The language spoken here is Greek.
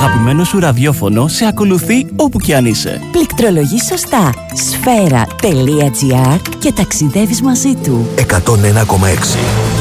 αγαπημένο σου ραδιόφωνο σε ακολουθεί όπου κι αν είσαι. Πληκτρολογείς σωστά. Sfera.gr και ταξιδεύεις μαζί του. 101,6